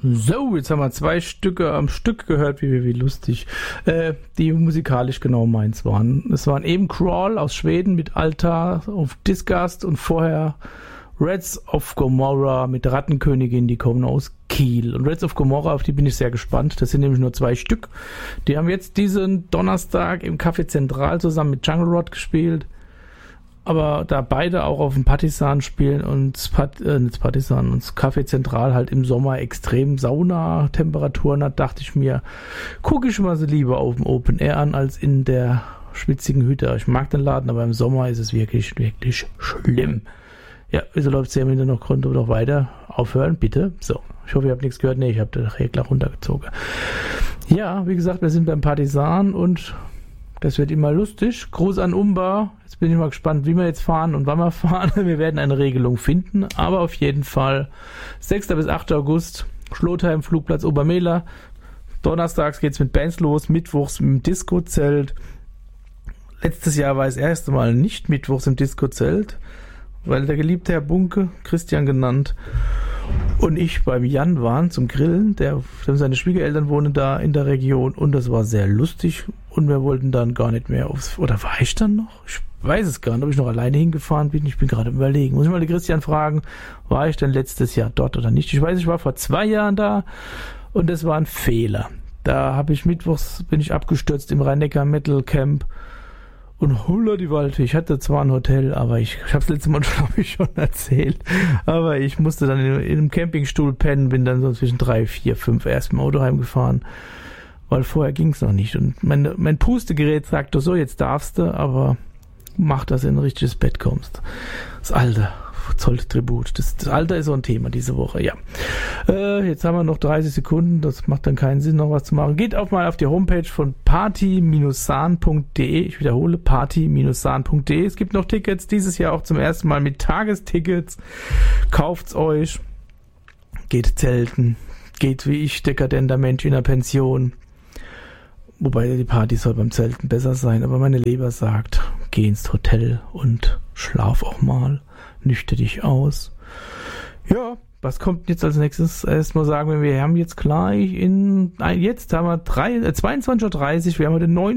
So, jetzt haben wir 2 Stücke am Stück gehört, wie lustig, die musikalisch genau meins waren. Es waren eben Crawl aus Schweden mit Altar of Disgust und vorher Reds of Gomorrah mit Rattenkönigin, die kommen aus Kiel. Und Reds of Gomorrah, auf die bin ich sehr gespannt. Das sind nämlich nur 2 Stück. Die haben jetzt diesen Donnerstag im Café Zentral zusammen mit Jungle Rod gespielt. Aber da beide auch auf dem Partisan spielen und das Café Zentral halt im Sommer extrem Sauna-Temperaturen hat, dachte ich mir, gucke ich mal so lieber auf dem Open Air an als in der schwitzigen Hütte. Ich mag den Laden, aber im Sommer ist es wirklich, wirklich schlimm. Ja, wieso läuft es hier im Hintergrund noch? Konnte noch weiter aufhören, bitte. So, ich hoffe, ihr habt nichts gehört. Nee, ich habe den Regler runtergezogen. Ja, wie gesagt, wir sind beim Partisan und das wird immer lustig. Gruß an Umba. Jetzt bin ich mal gespannt, wie wir jetzt fahren und wann wir fahren. Wir werden eine Regelung finden, aber auf jeden Fall 6. bis 8. August, Schlotheim, Flugplatz Obermehler. Donnerstags geht's mit Bands los, mittwochs im Disco-Zelt. Letztes Jahr war das erste Mal nicht mittwochs im Disco-Zelt, weil der geliebte Herr Bunke, Christian genannt, und ich beim Jan waren zum Grillen. Seine Schwiegereltern wohnen da in der Region und das war sehr lustig und wir wollten dann gar nicht mehr oder war ich dann noch? Ich weiß es gar nicht, ob ich noch alleine hingefahren bin. Ich bin gerade überlegen. Muss ich mal den Christian fragen, war ich denn letztes Jahr dort oder nicht? Ich weiß, ich war vor 2 Jahren da und das war ein Fehler. Da bin ich abgestürzt im Rhein-Neckar Metal Camp. Und holla die Waldfee. Ich hatte zwar ein Hotel, aber ich habe es letztes Mal, glaube ich, schon erzählt. Aber ich musste dann in einem Campingstuhl pennen, bin dann so zwischen 3, 4, 5 erst im Auto heimgefahren, weil vorher ging es noch nicht. Und mein Pustegerät sagte so, jetzt darfst du, aber mach, dass du in ein richtiges Bett kommst. Das Alter zollt Tribut. Das Alter ist so ein Thema diese Woche, ja. Jetzt haben wir noch 30 Sekunden, das macht dann keinen Sinn, noch was zu machen. Geht auch mal auf die Homepage von party-sahn.de. Ich wiederhole, party-sahn.de. Es gibt noch Tickets, dieses Jahr auch zum ersten Mal mit Tagestickets. Kauft's euch. Geht zelten. Geht wie ich, dekadenter Mensch in der Pension. Wobei die Party soll beim Zelten besser sein, aber meine Leber sagt, geh ins Hotel und schlaf auch mal. Nüchter dich aus. Ja, was kommt jetzt als nächstes? Erstmal sagen wir haben jetzt gleich jetzt haben wir 22.30 Uhr, wir haben den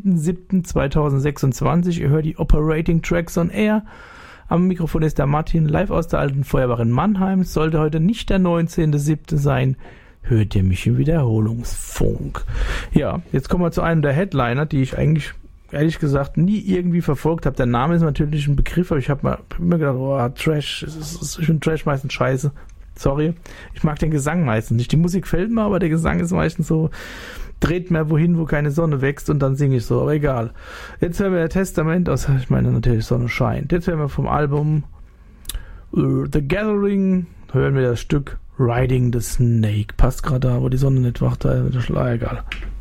19.07.2026. Ihr hört die Operating Tracks on Air. Am Mikrofon ist der Martin, live aus der alten Feuerwache in Mannheim. Es sollte heute nicht der 19.07. sein. Hört ihr mich im Wiederholungsfunk. Ja, jetzt kommen wir zu einem der Headliner, die ich eigentlich ehrlich gesagt nie irgendwie verfolgt habe. Der Name ist natürlich ein Begriff, aber ich habe mir gedacht, oh, Trash, ich finde Trash meistens scheiße. Sorry. Ich mag den Gesang meistens nicht. Die Musik gefällt mir, aber der Gesang ist meistens so, dreht mir wohin, wo keine Sonne wächst und dann singe ich so, aber egal. Jetzt hören wir Testament aus, ich meine natürlich Sonne scheint. Jetzt hören wir vom Album The Gathering, hören wir das Stück Riding the Snake. Passt gerade da, wo die Sonne nicht wacht, da ist der Schleier, egal.